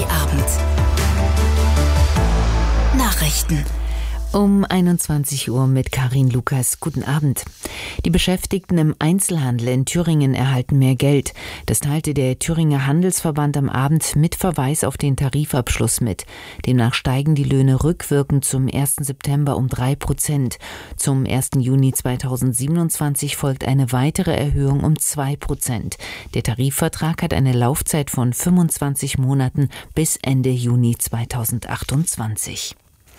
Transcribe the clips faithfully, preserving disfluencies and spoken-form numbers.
D Abend. Nachrichten. Um einundzwanzig Uhr mit Karin Lukas. Guten Abend. Die Beschäftigten im Einzelhandel in Thüringen erhalten mehr Geld. Das teilte der Thüringer Handelsverband am Abend mit Verweis auf den Tarifabschluss mit. Demnach steigen die Löhne rückwirkend zum ersten September um drei Prozent. Zum ersten Juni zweitausendsiebenundzwanzig folgt eine weitere Erhöhung um zwei Prozent. Der Tarifvertrag hat eine Laufzeit von fünfundzwanzig Monaten bis Ende Juni zweitausendachtundzwanzig.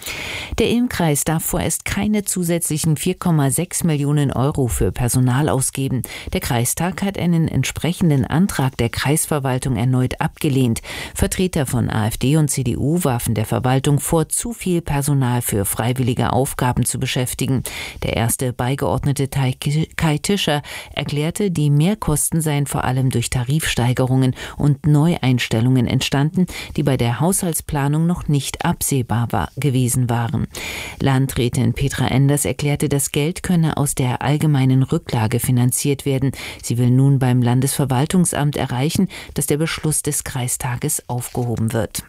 Der Ilm-Kreis darf vorerst keine zusätzlichen vier Komma sechs Millionen Euro für Personal ausgeben. Der Kreistag hat einen entsprechenden Antrag der Kreisverwaltung erneut abgelehnt. Vertreter von AfD und C D U warfen der Verwaltung vor, zu viel Personal für freiwillige Aufgaben zu beschäftigen. Der erste Beigeordnete Kai Tischer erklärte, die Mehrkosten seien vor allem durch Tarifsteigerungen und Neueinstellungen entstanden, die bei der Haushaltsplanung noch nicht absehbar war, gewesen waren. Landrätin Petra Enders erklärte, das Geld könne aus der allgemeinen Rücklage finanziert werden. Sie will nun beim Landesverwaltungsamt erreichen, dass der Beschluss des Kreistages aufgehoben wird.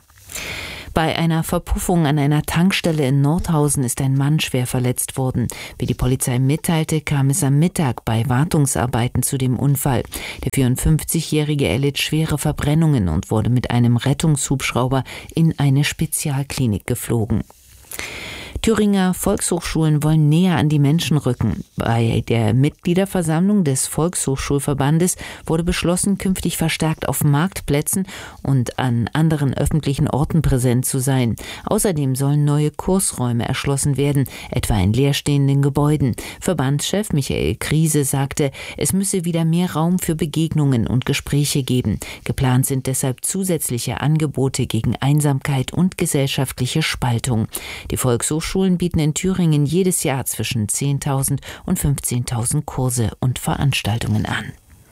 Bei einer Verpuffung an einer Tankstelle in Nordhausen ist ein Mann schwer verletzt worden. Wie die Polizei mitteilte, kam es am Mittag bei Wartungsarbeiten zu dem Unfall. Der vierundfünfzigjährige erlitt schwere Verbrennungen und wurde mit einem Rettungshubschrauber in eine Spezialklinik geflogen. Thüringer Volkshochschulen wollen näher an die Menschen rücken. Bei der Mitgliederversammlung des Volkshochschulverbandes wurde beschlossen, künftig verstärkt auf Marktplätzen und an anderen öffentlichen Orten präsent zu sein. Außerdem sollen neue Kursräume erschlossen werden, etwa in leerstehenden Gebäuden. Verbandschef Michael Kriese sagte, es müsse wieder mehr Raum für Begegnungen und Gespräche geben. Geplant sind deshalb zusätzliche Angebote gegen Einsamkeit und gesellschaftliche Spaltung. Die Volkshochschulen bieten in Thüringen jedes Jahr zwischen zehntausend und fünfzehntausend Kurse und Veranstaltungen an.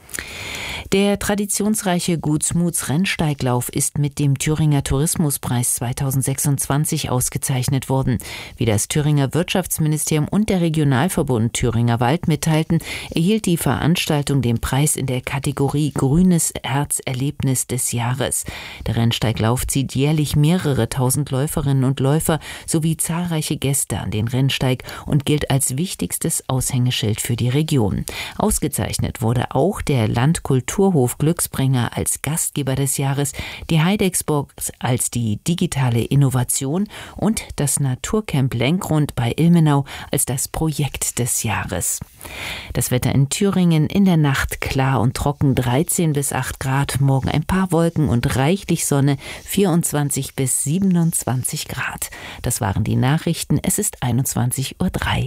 Der traditionsreiche Gutsmuts Rennsteiglauf ist mit dem Thüringer Tourismuspreis zweitausendsechsundzwanzig ausgezeichnet worden. Wie das Thüringer Wirtschaftsministerium und der Regionalverbund Thüringer Wald mitteilten, erhielt die Veranstaltung den Preis in der Kategorie Grünes Herzerlebnis des Jahres. Der Rennsteiglauf zieht jährlich mehrere tausend Läuferinnen und Läufer sowie zahlreiche Gäste an den Rennsteig und gilt als wichtigstes Aushängeschild für die Region. Ausgezeichnet wurde auch der Landkultur Hof Glücksbringer als Gastgeber des Jahres, die Heidexburg als die digitale Innovation und das Naturcamp Lenkrund bei Ilmenau als das Projekt des Jahres. Das Wetter in Thüringen: in der Nacht klar und trocken, dreizehn bis acht Grad, morgen ein paar Wolken und reichlich Sonne, vierundzwanzig bis siebenundzwanzig Grad. Das waren die Nachrichten, es ist einundzwanzig Uhr drei.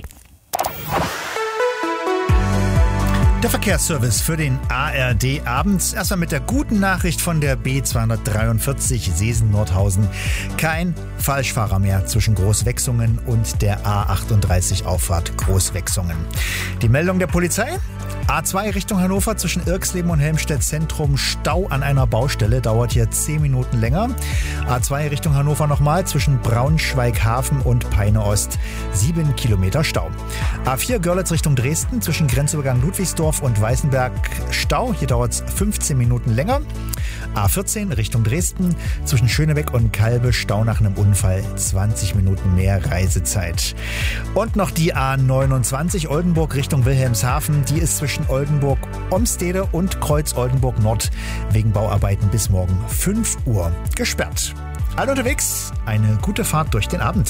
Der Verkehrsservice für den A R D abends. Erstmal mit der guten Nachricht von der B zweihundertdreiundvierzig Seesen-Nordhausen. Kein Falschfahrer mehr zwischen Großwechsungen und der A achtunddreißig Auffahrt Großwechsungen. Die Meldung der Polizei: A zwei Richtung Hannover zwischen Irxleben und Helmstedt Zentrum, Stau an einer Baustelle, dauert hier zehn Minuten länger. A zwei Richtung Hannover nochmal zwischen Braunschweig Hafen und Peine Ost, sieben Kilometer Stau. A vier Görlitz Richtung Dresden zwischen Grenzübergang Ludwigsdorf und Weißenberg, Stau, hier dauert es fünfzehn Minuten länger. A vierzehn Richtung Dresden zwischen Schönebeck und Kalbe, Stau nach einem Unfall, zwanzig Minuten mehr Reisezeit. Und noch die A neunundzwanzig Oldenburg Richtung Wilhelmshaven, die ist zwischen Oldenburg-Omstede und Kreuz-Oldenburg Nord wegen Bauarbeiten bis morgen fünf Uhr gesperrt. Alle unterwegs, eine gute Fahrt durch den Abend.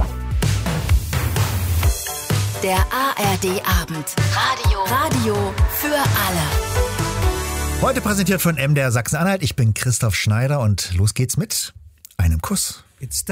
Der A R D Abend. Radio. Radio für alle. Heute präsentiert von M D R Sachsen-Anhalt. Ich bin Christoph Schneider und los geht's mit einem Kuss.